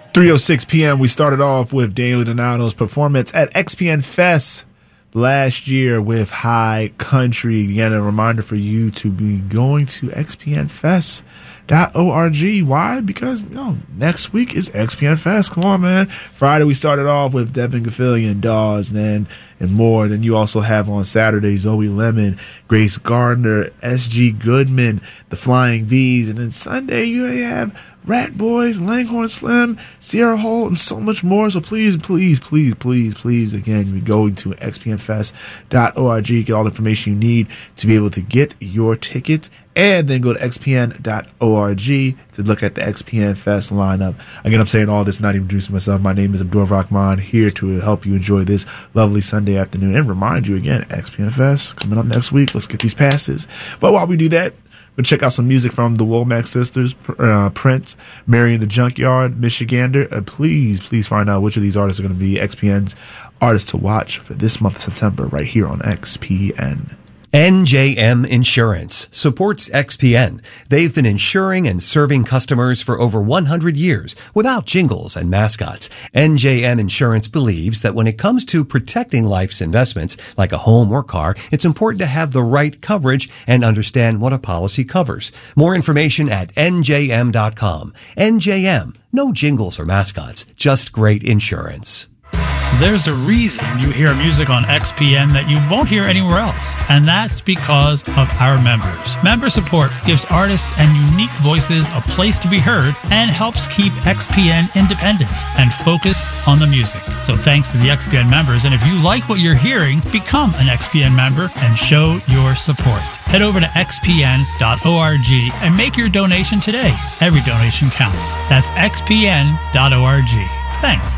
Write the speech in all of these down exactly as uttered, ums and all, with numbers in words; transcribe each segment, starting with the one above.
three oh six p.m. We started off with Daily Donato's performance at X P N Fest last year with High Country. Again, a reminder for you to be going to X P N Fest dot org. Why? Because, you know, next week is X P N Fest. Come on, man. Friday, we started off with Devin Gafillion, Dawes, then and more. Then you also have on Saturday Zoe Lemon, Grace Gardner, S G Goodman, the Flying V's. And then Sunday, you have Rat Boys, Langhorne Slim, Sierra Hole, and so much more. So please, please, please, please, please, again, you're going to X P N Fest dot org. Get all the information you need to be able to get your tickets. And then go to X P N dot org to look at the X P N Fest lineup. Again, I'm saying all this, not even introducing myself. My name is Abdul Rahman, here to help you enjoy this lovely Sunday afternoon. And remind you again, X P N Fest coming up next week. Let's get these passes. But while we do that, we'll check out some music from the Womack Sisters, uh, Prince, Mary in the Junkyard, Michigander. Uh, please, please find out which of these artists are going to be X P N's artists to watch for this month of September right here on X P N. N J M Insurance supports X P N. They've been insuring and serving customers for over one hundred years without jingles and mascots. N J M Insurance believes that when it comes to protecting life's investments, like a home or car, it's important to have the right coverage and understand what a policy covers. More information at N J M dot com. N J M, no jingles or mascots, just great insurance. There's a reason you hear music on X P N that you won't hear anywhere else, and that's because of our members. Member support gives artists and unique voices a place to be heard and helps keep X P N independent and focused on the music. So thanks to the X P N members, and if you like what you're hearing, become an X P N member and show your support. Head over to X P N dot org and make your donation today. Every donation counts. That's X P N dot org. Thanks.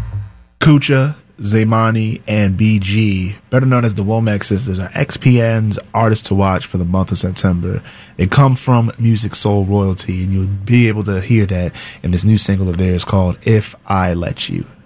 Kucha, Zaymani, and B G, better known as the Womack Sisters, are X P N's artists to watch for the month of September. They come from Music Soul Royalty, and you'll be able to hear that in this new single of theirs called If I Let You.